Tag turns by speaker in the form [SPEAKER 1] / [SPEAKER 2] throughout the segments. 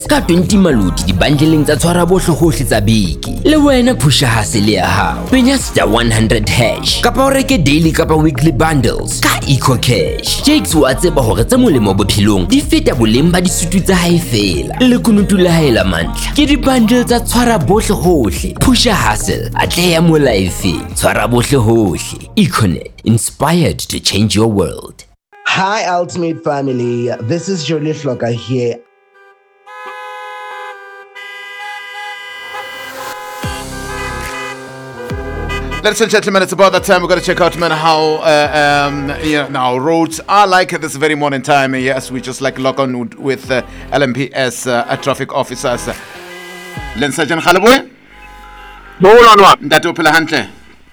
[SPEAKER 1] Ka 20 malodi di-bundleng tsa tshwara bohle hohle tsa beke. Le wena phusha hustle ya hao. Penya *100# kapa o reke daily kapa weekly bundles ka EcoCash. Jakes wa tseba hore tse molemo bophelong di feta boleng ba disutu tsa hae fela. Le kunutu la hae la mantlha ke di-bundle tsa tshwara bohle hohle. Phusha hustle atleha mo life. Tshwara bohle hohle. Econet, inspired to change your world.
[SPEAKER 2] Hi, Ultimate family. This is Jolie Flocker here.
[SPEAKER 3] Ladies and gentlemen, it's about that time. We're going to check out, man, how now roads are like at this very morning time. Yes, we just like lock on with LMPS traffic officers. Len Sergeant Khaleboe. Ntate phela hantle.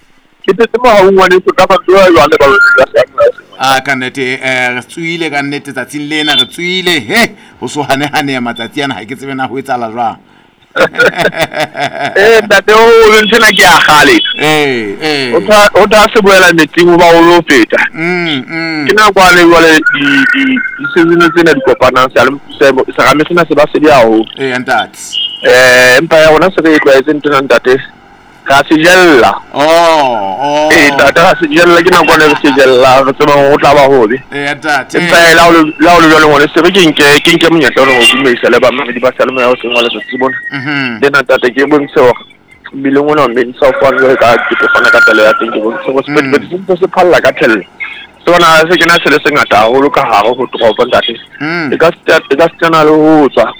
[SPEAKER 3] Ka nnete re tswile ka nnete tsatsing lena re tswile he ho so hane ya matsatsi ana ha ke tsebe na ho etsala jwang.
[SPEAKER 4] Ntate o ntshena ke a khale o tla se boela meeting ba o lo feta ke na kwa le di season tsena di kopana sa le sa ga mesena se ba se dia ho
[SPEAKER 3] ntate
[SPEAKER 4] empa ya ona se re tla etseng ntate ka se jella ntate ha se jella ke na kwa le se jella re tsema o tla ba hobe
[SPEAKER 3] ntate
[SPEAKER 4] empa la o le ngone se re ke nke monyetla o go dumisa le ba mama di ba salmo ya o sengwa le se bona dena ntate ke bontsho bile ngwana mme sa fa le ka ke fana ka tele ya teng ke bontsho go se se phalla ka tele so na se ke na se le sengata go lo ka haro go tropa ntate e ka tsena le ho tswa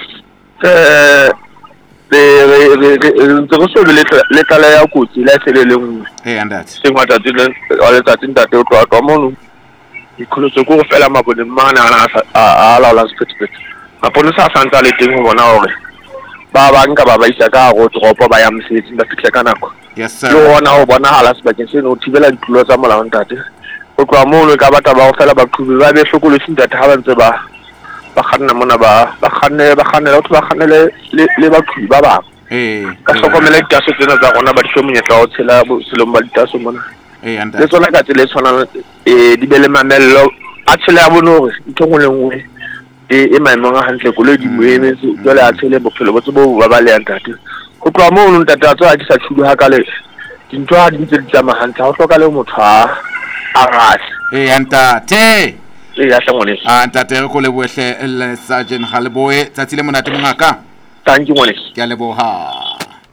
[SPEAKER 4] go so le tala ya kutsi la se le lengwe
[SPEAKER 3] ntate
[SPEAKER 4] se ngata tile le tsatsing ntate o twa mono ikhulutse go fela mabone mana a la sepetipet mapone sa santsa le teng go bona hore ba nka ba isa ka go tropa ba ya msetsi ba fitlhe ka nako
[SPEAKER 3] yes sir
[SPEAKER 4] le bona ho bona hala sebakeng se no thibela ditulo tsa molao ntate go tloa mono ka batla ba go fela ba qhubi ba be hlokolose ntate ha ba ntse ba kganna mona ba kganne le ba kganne le ba qhubi ba ba ka hlokomela ditaso tsena tsa rona ba di monyetla o tshela selong ba ditaso mona le tsona ka tsela e tshwana di bele mamello a tshela ya bonore ntho ngwe le ngwe e maemong a hantle kolo di moemetse jwale a tshele bophelo bo tsebo ba le ntate go tloa mo o ntate a tswa ke sa tshudu ha ka le dintho ha di ntse di tsama hantle ha o hloka le motho a rasa
[SPEAKER 3] ntate
[SPEAKER 4] ya hlangone
[SPEAKER 3] ntate re go lebohle Sergeant Khaleboe tsatsile monate mongaka
[SPEAKER 4] thank you ngwane
[SPEAKER 3] ke a leboha.